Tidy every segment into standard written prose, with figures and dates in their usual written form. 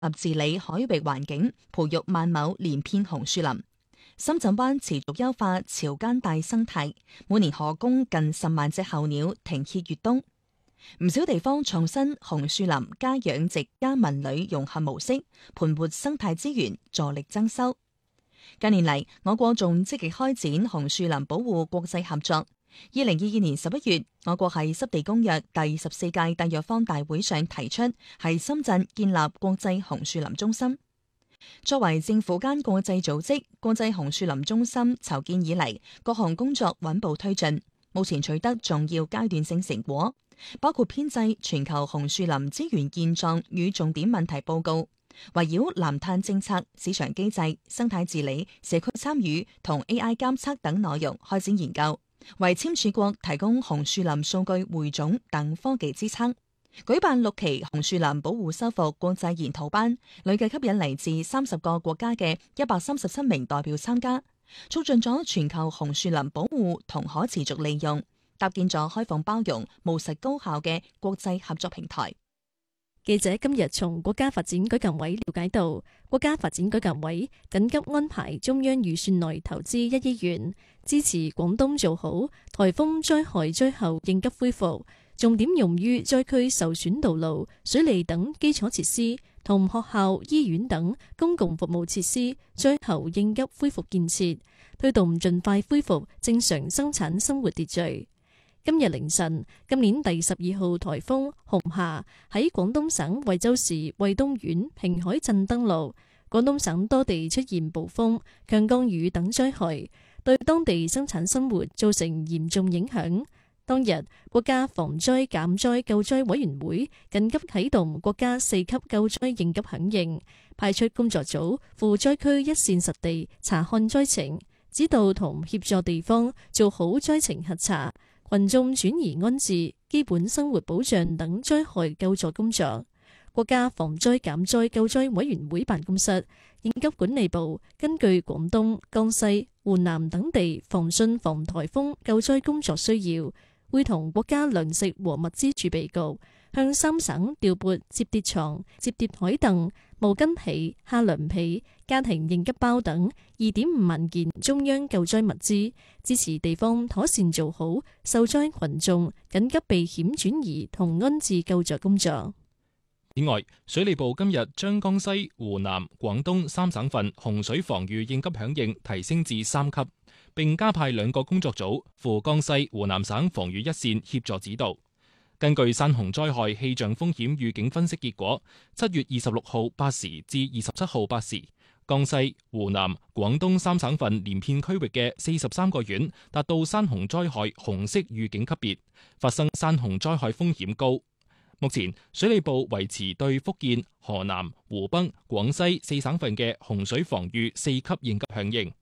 立治理海域環境，培育萬畝連片紅樹林。深圳灣持續優化潮間帶生態，每年可供近10萬隻候鳥停歇越冬。唔少地方創新紅樹林加養殖加文旅融合模式，盤活生態資源，助力增收。近年嚟，我國仲積極開展紅樹林保護國際合作。2022年11月，我國喺濕地公約第14屆締約方大會上提出，喺深圳建立國際紅樹林中心。作為政府間國際組織，國際紅樹林中心籌建以嚟，各項工作穩步推進，目前取得重要階段性成果，包括編製全球紅樹林資源現狀與重點問題報告，圍繞藍碳政策、市場機制、生態治理、社區參與同 AI 監測等內容開展研究，為簽署國提供紅樹林數據匯總等科技支撐。舉辦6期紅樹林保護修復國際研討班，累計吸引嚟自30個國家嘅137名代表參加，促進咗全球紅樹林保護同可持續利用，搭建咗開放包容、務實高效嘅國際合作平台。 記者今日從國家發展舉辦委了解到，國家發展舉辦委緊急安排中央預算內投資1億元，支持廣東做好颱風災害災後應急恢復，重點用於災區受損道路、水利等基礎設施同學校、醫院等公共服務設施災後應急恢復建設，推動盡快恢復正常生產生活秩序。今日凌晨，今年第12號颱風紅霞喺廣東省惠州市惠東縣平海鎮登陸，廣東省多地出現暴風、強降雨等災害，對當地生產生活造成嚴重影響。當日，國家防災減災救災委員會緊急啟動國家4級救災應急響應，派出工作組赴災區一線實地查看災情，指導同協助地方做好災情核查、群眾轉移安置、基本生活保障等災害救助工作。國家防災減災救災委員會辦公室、應急管理部根據廣東、江西、湖南等地防汛防颱風救災工作需要，會同國家糧食和物資儲備局向3省調撥摺疊床、摺疊台凳、毛巾被、夏涼被、家庭應急包等2.5萬件中央救災物資，支持地方妥善做好受災群眾緊急避險轉移同安置救助工作。 此外，水利部今日將江西、湖南、廣東3省份洪水防禦應急響應提升至3級，並加派2個工作組赴江西、湖南省防禦一線協助指導。根據山洪災害氣象風險預警分析結果，7月26號8時至27號8時，江西、湖南、廣東3省份連片區域嘅43個縣達到山洪災害紅色預警級別，發生山洪災害風險高。目前，水利部維持對福建、河南、湖北、廣西4省份嘅洪水防禦4級應急響應。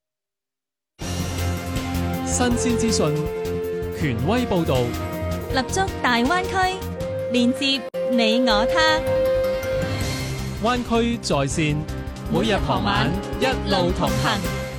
新鮮資訊，權威報導， 立足大灣區，連接你我他。 灣區在線，每日傍晚一路同行。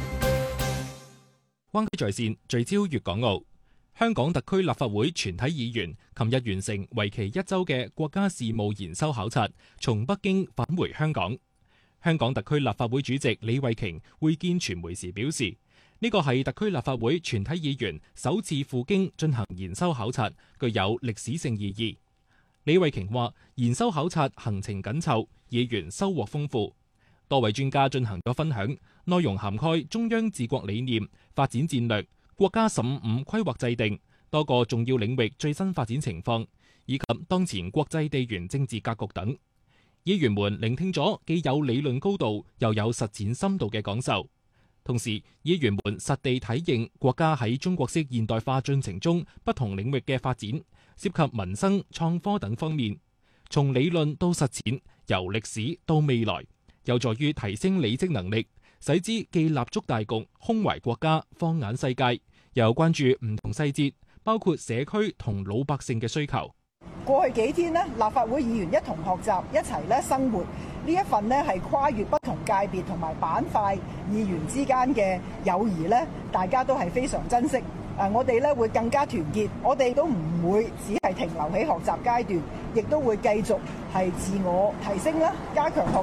灣區在線聚焦粵港澳。香港特區立法會全體議員琴日完成為期1週嘅國家事務研修考察，從北京返回香港。香港特區立法會主席李慧瓊會見傳媒時表示，呢個係特區立法會全體議員首次赴京進行研修考察，具有歷史性意義。李慧瓊話，研修考察行程緊湊，議員收穫豐富，多位專家進行咗分享，內容涵蓋中央治國理念、發展戰略、國家15規劃制定、多個重要領域最新發展情況，以及當前國際地緣政治格局等。議員們聆聽咗既有理論高度又有實踐深度嘅講授，同時議員們實地體認國家喺中國式現代化進程中不同領域嘅發展，涉及民生、創科等方面，從理論到實踐，由歷史到未來，有助於提升履職能力，使之既立足大局，胸懷國家，放眼世界，又關注唔同細節，包括社區同老百姓嘅需求。 過去幾天呢，立法會議員一同學習，一齊咧生活，呢一份呢係跨越不同界別同埋板塊議員之間嘅友誼呢，大家都係非常珍惜。 我哋咧會更加團結，我哋都唔會只係停留喺學習階段，亦都會繼續係自我提升啦，加強學